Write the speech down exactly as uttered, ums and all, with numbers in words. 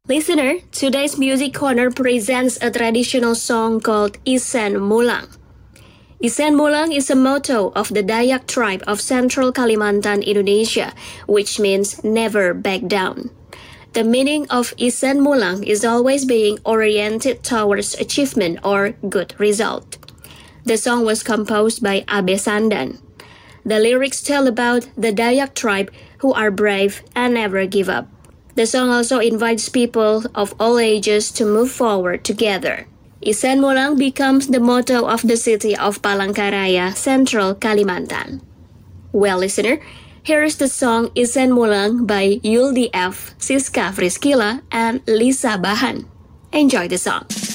Listener, today's Music Corner presents a traditional song called Isen Mulang. Isen Mulang is a motto of the Dayak tribe of Central Kalimantan, Indonesia, which means never back down. The meaning of Isen Mulang is always being oriented towards achievement or good result. The song was composed by Abe Sandan. The lyrics tell about the Dayak tribe who are brave and never give up. The song also invites people of all ages to move forward together. Isen Mulang becomes the motto of the city of Palangkaraya, Central Kalimantan. Well, listener, here is the song Isen Mulang by Yuldi F, Siska Friskila, and Lisa Bahan. Enjoy the song.